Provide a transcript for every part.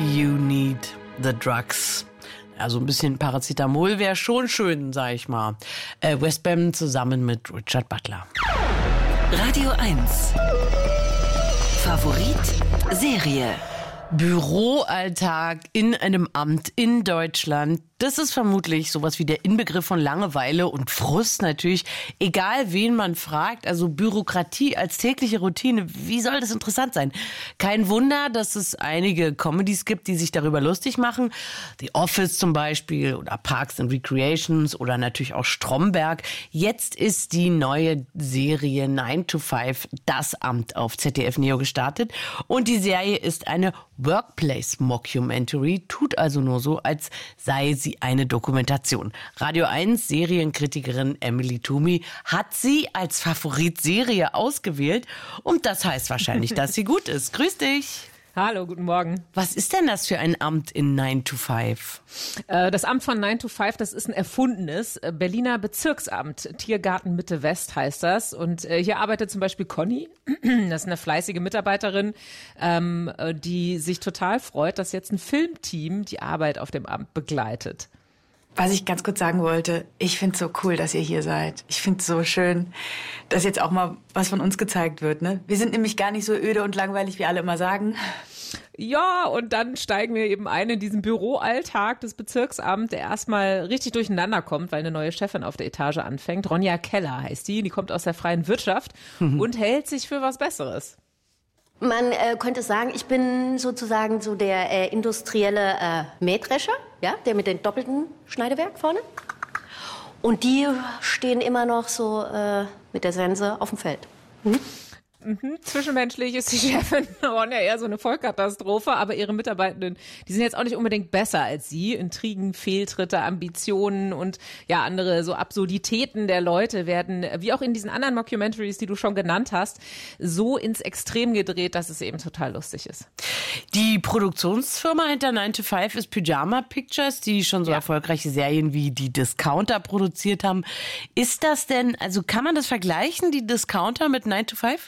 You need the drugs. Also ein bisschen Paracetamol wäre schon schön, sag ich mal. Westbam zusammen mit Richard Butler. Radio 1. Favorit Serie. Büroalltag in einem Amt in Deutschland. Das ist vermutlich sowas wie der Inbegriff von Langeweile und Frust natürlich. Egal, wen man fragt, also Bürokratie als tägliche Routine, wie soll das interessant sein? Kein Wunder, dass es einige Comedies gibt, die sich darüber lustig machen. The Office zum Beispiel oder Parks and Recreations oder natürlich auch Stromberg. Jetzt ist die neue Serie 9 to 5, das Amt auf ZDF Neo gestartet. Und die Serie ist eine Workplace-Mockumentary, tut also nur so, als sei sie eine Dokumentation. Radio 1 Serienkritikerin Emily Toomey hat sie als Favoritserie ausgewählt und das heißt wahrscheinlich, dass sie gut ist. Grüß dich! Hallo, guten Morgen. Was ist denn das für ein Amt in 9 to 5? Das Amt von 9 to 5, das ist ein erfundenes Berliner Bezirksamt. Tiergarten Mitte West heißt das. Und hier arbeitet zum Beispiel Conny. Das ist eine fleißige Mitarbeiterin, die sich total freut, dass jetzt ein Filmteam die Arbeit auf dem Amt begleitet. Was ich ganz kurz sagen wollte, ich finde es so cool, dass ihr hier seid. Ich finde es so schön, dass jetzt auch mal was von uns gezeigt wird. Ne? Wir sind nämlich gar nicht so öde und langweilig, wie alle immer sagen. Ja, und dann steigen wir eben ein in diesen Büroalltag des Bezirksamts, der erstmal richtig durcheinander kommt, weil eine neue Chefin auf der Etage anfängt. Ronja Keller heißt die kommt aus der freien Wirtschaft und hält sich für was Besseres. Man könnte sagen, ich bin sozusagen so der industrielle Mähdrescher, ja, der mit dem doppelten Schneidewerk vorne. Und die stehen immer noch so mit der Sense auf dem Feld. Zwischenmenschlich ist die Chefin Ronja eher so eine Vollkatastrophe, aber ihre Mitarbeitenden, die sind jetzt auch nicht unbedingt besser als sie. Intrigen, Fehltritte, Ambitionen und ja andere so Absurditäten der Leute werden, wie auch in diesen anderen Mockumentaries, die du schon genannt hast, so ins Extrem gedreht, dass es eben total lustig ist. Die Produktionsfirma hinter 9 to 5 ist Pyjama Pictures, die schon so erfolgreiche Serien wie die Discounter produziert haben. Ist das denn, also kann man das vergleichen, die Discounter mit 9 to 5?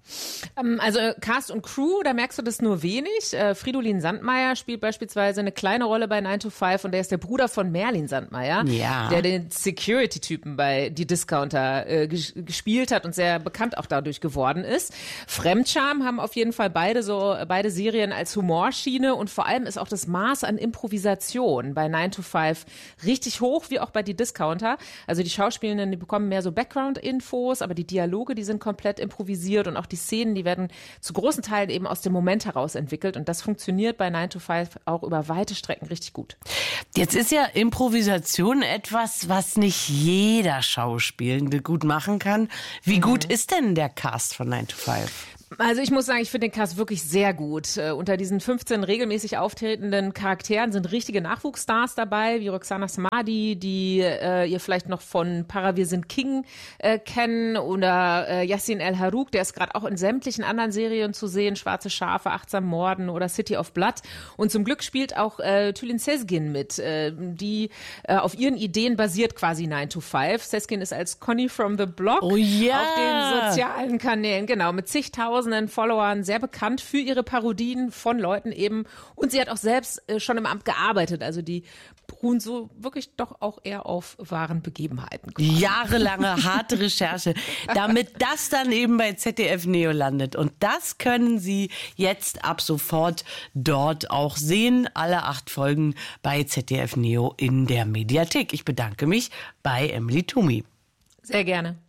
Also Cast und Crew, da merkst du das nur wenig. Fridolin Sandmeier spielt beispielsweise eine kleine Rolle bei 9 to 5 und der ist der Bruder von Merlin Sandmeier, der den Security-Typen bei Die Discounter gespielt hat und sehr bekannt auch dadurch geworden ist. Fremdscham haben auf jeden Fall beide Serien als Humorschiene und vor allem ist auch das Maß an Improvisation bei 9 to 5 richtig hoch, wie auch bei Die Discounter. Also die Schauspielenden, die bekommen mehr so Background-Infos, aber die Dialoge, die sind komplett improvisiert und auch die Szenen, die werden zu großen Teilen eben aus dem Moment heraus entwickelt und das funktioniert bei 9 to 5 auch über weite Strecken richtig gut. Jetzt ist ja Improvisation etwas, was nicht jeder Schauspielende gut machen kann. Wie gut ist denn der Cast von 9 to 5? Also ich muss sagen, ich finde den Cast wirklich sehr gut. Unter diesen 15 regelmäßig auftretenden Charakteren sind richtige Nachwuchsstars dabei, wie Roxana Samadi, die ihr vielleicht noch von Para Wir sind King kennen, oder Yassin El-Harouk, der ist gerade auch in sämtlichen anderen Serien zu sehen, Schwarze Schafe, Achtsam Morden oder City of Blood. Und zum Glück spielt auch Tülin Sezgin mit, die auf ihren Ideen basiert quasi 9 to 5. Sezgin ist als Conny from the Block auf den sozialen Kanälen, genau, mit zigtausenden Followern sehr bekannt für ihre Parodien von Leuten eben. Und sie hat auch selbst schon im Amt gearbeitet. Also die beruhen so wirklich doch auch eher auf wahren Begebenheiten. Jahrelange harte Recherche, damit das dann eben bei ZDF Neo landet. Und das können Sie jetzt ab sofort dort auch sehen. Alle 8 Folgen bei ZDF Neo in der Mediathek. Ich bedanke mich bei Emily Toomey. Sehr gerne.